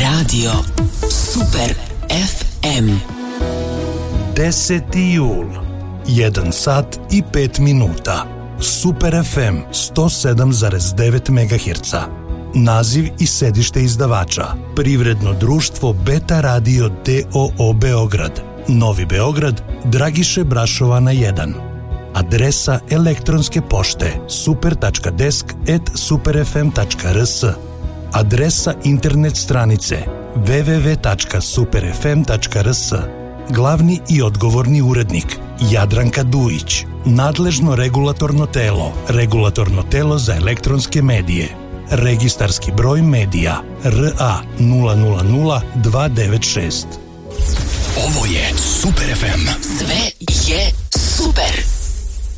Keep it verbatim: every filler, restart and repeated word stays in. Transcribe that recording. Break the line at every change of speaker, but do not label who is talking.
Radio Super ef em.
deseti jul, jedan sat i pet minuta. Super ef em sto sedam zarez devet megaherca. Naziv i sedište izdavača: Privredno društvo Beta Radio d o o Beograd, Novi Beograd, Dragiše Brašovana jedan. Adresa elektronske pošte super tačka desk at super f m tačka r s. Adresa internet stranice w w w tačka super f m tačka r s. Glavni i odgovorni urednik Jadranka Dujić. Nadležno regulatorno telo Regulatorno telo za elektronske medije. Registarski broj medija R A nula nula nula dva devet šest.
Ovo je Super ef em. Sve je super.